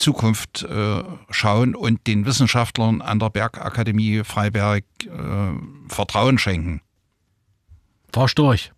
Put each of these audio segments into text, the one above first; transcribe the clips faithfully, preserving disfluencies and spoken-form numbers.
Zukunft äh, schauen und den Wissenschaftlern an der Bergakademie Freiberg äh, Vertrauen schenken. Frau Storch,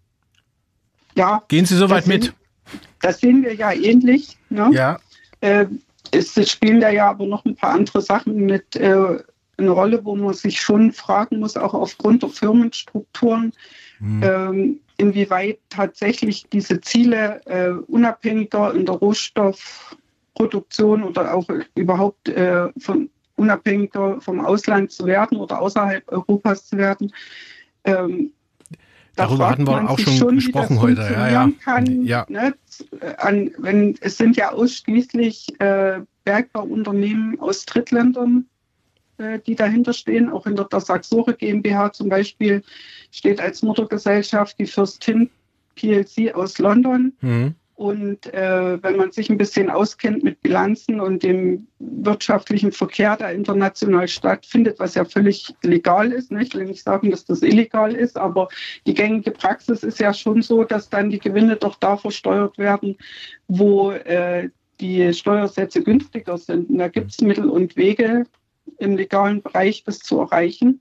ja, gehen Sie soweit mit? Das sehen wir ja ähnlich. Ne? Ja. Äh, es, es spielen da ja aber noch ein paar andere Sachen mit äh, eine Rolle, wo man sich schon fragen muss, auch aufgrund der Firmenstrukturen, hm. ähm, inwieweit tatsächlich diese Ziele äh, unabhängiger in der Rohstoffproduktion oder auch überhaupt äh, von unabhängiger vom Ausland zu werden oder außerhalb Europas zu werden. Ähm, Darüber hatten wir auch schon, schon gesprochen heute. Ja, ja. Kann, ja. Ne? An, wenn, es sind ja ausschließlich äh, Bergbauunternehmen aus Drittländern, äh, die dahinter stehen. Auch hinter der Saxore GmbH zum Beispiel steht als Muttergesellschaft die Fürstin P L C aus London. Mhm. Und äh, wenn man sich ein bisschen auskennt mit Bilanzen und dem wirtschaftlichen Verkehr, der international stattfindet, was ja völlig legal ist, ne? Ich will nicht sagen, dass das illegal ist, aber die gängige Praxis ist ja schon so, dass dann die Gewinne doch da versteuert werden, wo äh, die Steuersätze günstiger sind. Und da gibt es Mittel und Wege im legalen Bereich, das zu erreichen.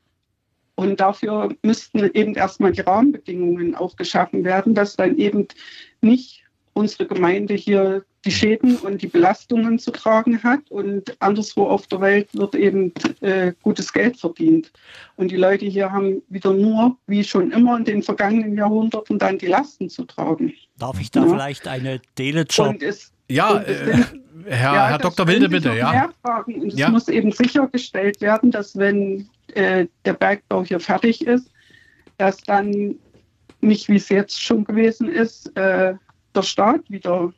Und dafür müssten eben erstmal die Rahmenbedingungen auch geschaffen werden, dass dann eben nicht unsere Gemeinde hier die Schäden und die Belastungen zu tragen hat und anderswo auf der Welt wird eben äh, gutes Geld verdient. Und die Leute hier haben wieder nur, wie schon immer in den vergangenen Jahrhunderten, dann die Lasten zu tragen. Darf ich da ja. vielleicht eine Delejob? Ja, äh, Herr, ja, Herr Doktor Wilde, bitte. Ja. Und es ja. muss eben sichergestellt werden, dass wenn äh, der Bergbau hier fertig ist, dass dann nicht, wie es jetzt schon gewesen ist, äh, der Staat wieder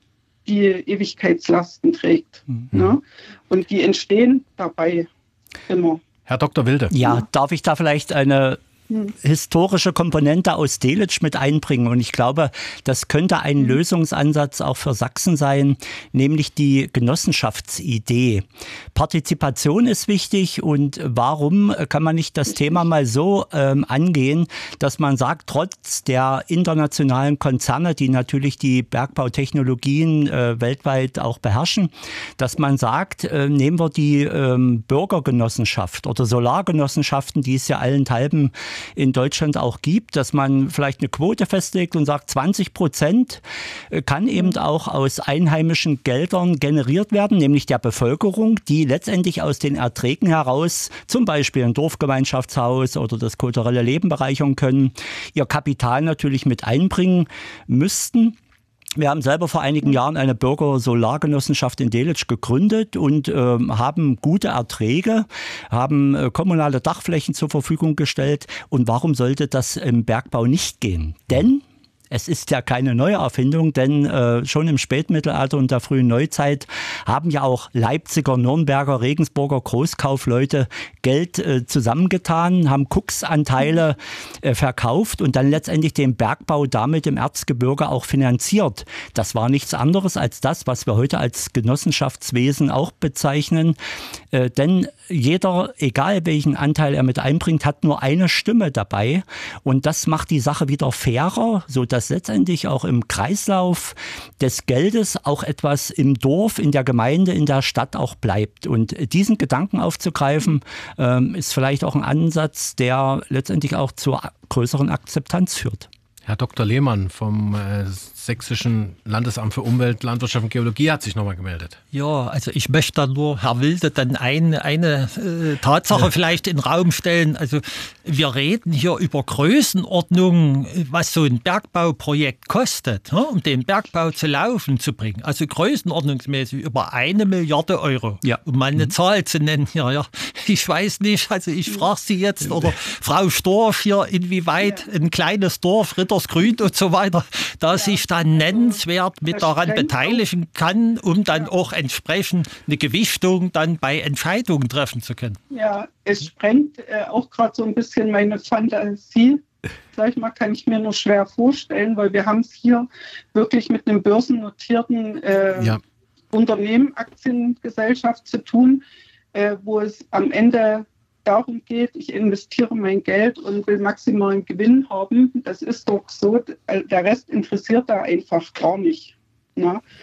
die Ewigkeitslasten trägt. Mhm. Ne? Und die entstehen dabei immer. Herr Doktor Wilde. Ja, darf ich da vielleicht eine historische Komponente aus Delitzsch mit einbringen. Und ich glaube, das könnte ein Lösungsansatz auch für Sachsen sein, nämlich die Genossenschaftsidee. Partizipation ist wichtig und warum kann man nicht das Thema mal so ähm, angehen, dass man sagt, trotz der internationalen Konzerne, die natürlich die Bergbautechnologien äh, weltweit auch beherrschen, dass man sagt, äh, nehmen wir die ähm, Bürgergenossenschaft oder Solargenossenschaften, die es ja allenthalben in Deutschland auch gibt, dass man vielleicht eine Quote festlegt und sagt, zwanzig Prozent kann eben auch aus einheimischen Geldern generiert werden, nämlich der Bevölkerung, die letztendlich aus den Erträgen heraus zum Beispiel ein Dorfgemeinschaftshaus oder das kulturelle Leben bereichern können, ihr Kapital natürlich mit einbringen müssten. Wir haben selber vor einigen Jahren eine Bürger-Solargenossenschaft in Delitzsch gegründet und äh, haben gute Erträge, haben äh, kommunale Dachflächen zur Verfügung gestellt. Und warum sollte das im Bergbau nicht gehen? Denn es ist ja keine neue Erfindung, denn äh, schon im Spätmittelalter und der frühen Neuzeit haben ja auch Leipziger, Nürnberger, Regensburger Großkaufleute Geld äh, zusammengetan, haben Kucksanteile äh, verkauft und dann letztendlich den Bergbau damit im Erzgebirge auch finanziert. Das war nichts anderes als das, was wir heute als Genossenschaftswesen auch bezeichnen. Äh, denn jeder, egal welchen Anteil er mit einbringt, hat nur eine Stimme dabei und das macht die Sache wieder fairer, sodass dass letztendlich auch im Kreislauf des Geldes auch etwas im Dorf, in der Gemeinde, in der Stadt auch bleibt. Und diesen Gedanken aufzugreifen, ähm, ist vielleicht auch ein Ansatz, der letztendlich auch zur größeren Akzeptanz führt. Herr Doktor Lehmann vom äh, Sächsischen Landesamt für Umwelt, Landwirtschaft und Geologie hat sich nochmal gemeldet. Ja, also ich möchte da nur, Herr Wilde, dann ein, eine äh, Tatsache ja. vielleicht in den Raum stellen. Also wir reden hier über Größenordnungen, was so ein Bergbauprojekt kostet, ne, um den Bergbau zu laufen zu bringen. Also größenordnungsmäßig über eine Milliarde Euro. Ja. Um mal eine mhm. Zahl zu nennen hier. Ja. Ich weiß nicht, also ich frage Sie jetzt, oder Frau Storch hier, inwieweit ja. ein kleines Dorf, Rittersgrün und so weiter, da ja. sich dann nennenswert mit daran beteiligen kann, um dann auch entsprechend eine Gewichtung dann bei Entscheidungen treffen zu können. Ja, es sprengt äh, auch gerade so ein bisschen meine Fantasie. Sag ich mal, kann ich mir nur schwer vorstellen, weil wir haben es hier wirklich mit einem börsennotierten äh, ja. Unternehmen, Aktiengesellschaft zu tun, äh, wo es am Ende darum geht, ich investiere mein Geld und will maximalen Gewinn haben. Das ist doch so, der Rest interessiert da einfach gar nicht. Ne?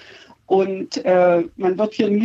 Und äh, man wird hier nie